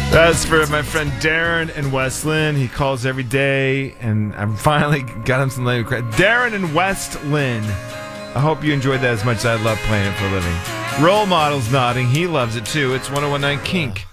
That's for my friend Darren in West Lynn. He calls every day, and I finally got him some name credit. Darren in West Lynn. I hope you enjoyed that as much as I love playing it for a living. Role Model's nodding. He loves it too. It's 1019 Kink.